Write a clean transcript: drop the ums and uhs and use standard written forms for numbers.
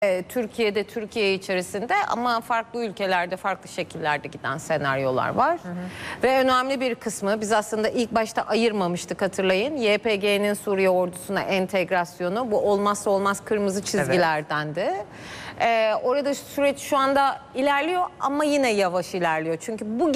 Türkiye'de, Türkiye içerisinde ama farklı ülkelerde, farklı şekillerde giden senaryolar var. Ve önemli bir kısmı, biz aslında ilk başta ayırmamıştık, hatırlayın. YPG'nin Suriye ordusuna entegrasyonu, bu olmazsa olmaz kırmızı çizgilerdendi. Orada süreç şu anda ilerliyor ama yine yavaş ilerliyor. Çünkü bu